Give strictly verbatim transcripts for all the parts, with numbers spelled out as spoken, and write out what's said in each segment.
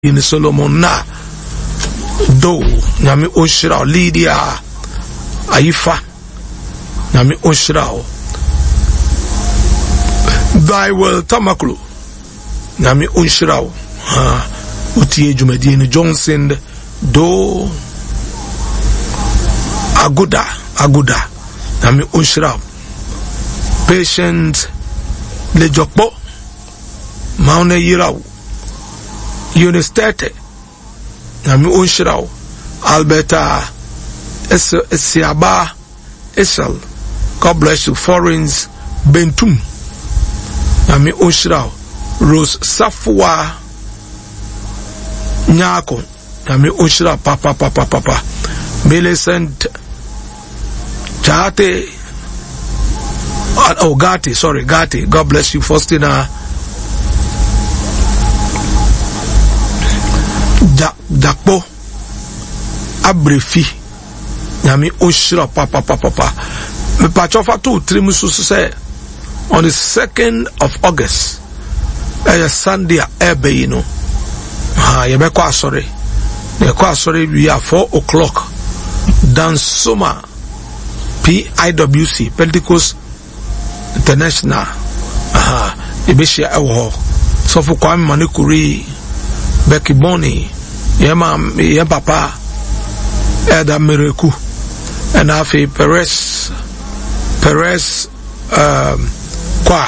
in Solomon na do nyame onhyira Lydia Aifa nyame onhyira thy will tamaklo nyame onhyira ha utie dwumadi ni Johnson do aguda aguda nyame onhyira patient lejokpo mauna yiraw Unistete nyame onhyira Alberta Esiaba Esel, God bless you. Foreigns Bentum nyame onhyira Rose Safwa Nyako nyame onhyira papa papa papa Millicent Chate oh Gati sorry Gati, God bless you. Faustina Dakpo Abrefi nyame onhyira papa papa papa me pachofa to trim so say on the second of August a Sunday ebe you know ha ye be kwa sorry ye kwa sorry we are four o'clock dan soma P I W C Pentecost International aha e be share ewo so for Kwame Manikuri Becky Bonnie yema ye papa Eda Mireku and afi Perez Perez um kwa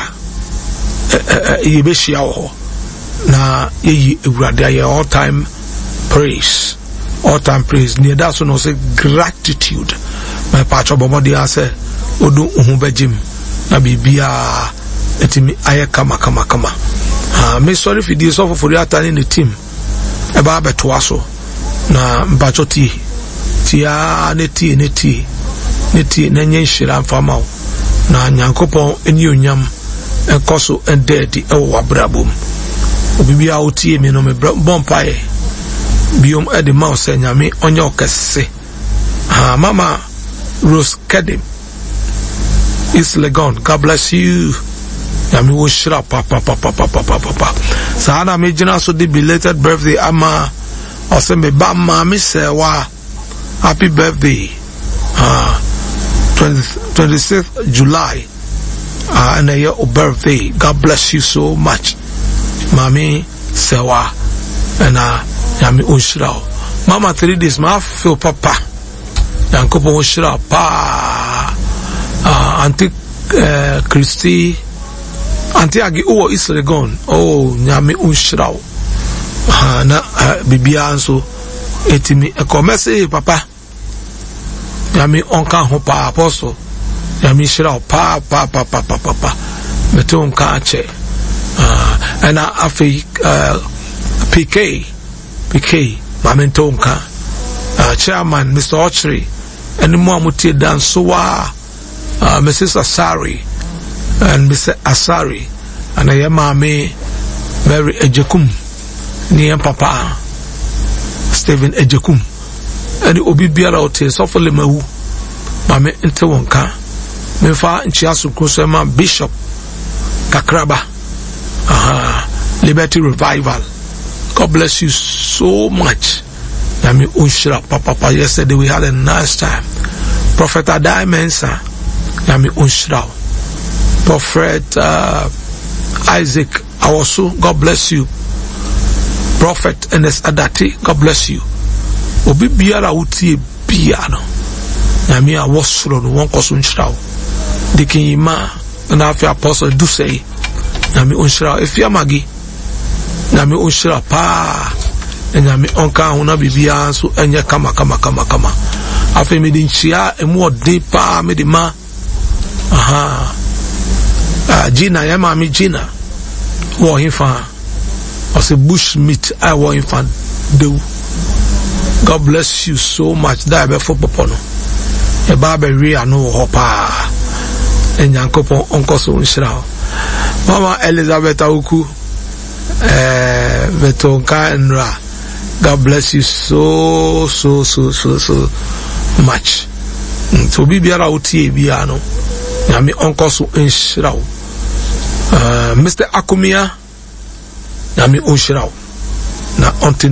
yebeshia ho na ye ewurade all time praise all time praise near that so no say gratitude my patcho bomodi ase odu hu bejim na bibia etimi aye kama kama kama ah me sorry for this of for the in the team eba beto aso na mpacho ti tia neti neti neti na nyenhyira mfama na nyankopon eni onyam enkoso endedi ewo wabrabom obibia otie me no me bompae biom edi ma se nyame onye okese ha mama Rose Kedim is Legon, God bless you. Nyame wo shira papa papa papa papa sana me jina so the belated birthday ama ose me ba ma me se wa happy birthday uh twenty-sixth July uh, and your birthday. God bless you so much mami sewa and uh yami onhyira mama three days ma feel papa yankopo onhyira pa uh, auntie uh, Christy auntie agi uwo Islegon oh nyami onhyira uh, na uh, bibia nso etimi ekomese papa yami onka ho pa apostle yami shira pa pa pa pa pa pa pa meto onka ache ah and afi P K P K mamento onka uh, chairman Mister Ochri and mo amutie dance wa uh, Missus Asari and Mister Asari and I am mami Mary Ejekum ni papa Stephen Ejekum and obi biara ote so for lemawu mame ente wonka me fa nchiaso krosema Bishop Kakraba aha Liberty Revival. God bless you so much. Yami onhyira papa papa. Yesterday we had a nice time. Prophet Adai Mensa yami onhyira. Prophet uh, Isaac Awosu, God bless you. Prophet Ernest Adati, God bless you. Obi biara utie bia no nyame a wosoro no won koso nhyira wo dikin ima na afi apostle do say nyame onhyira efia magi nyame onhyira pa nyame onka ho na bibia so enye kama kama kama kama afi me din chia emu ode pa me di ma aha ah Gina ya mami Gina wo hifa o se bush meat I wo hifa do. God bless you so much. That be for popono. E ba be wi anu ho pa. Enyankopon onko so nhyira. Mama Elizabeth Awuku eh betonka enra. God bless you so so so so so much. So bibiara otie bia no. Nyame onko so nhyira. Uh, Mister Akumia nyame onhyira. na until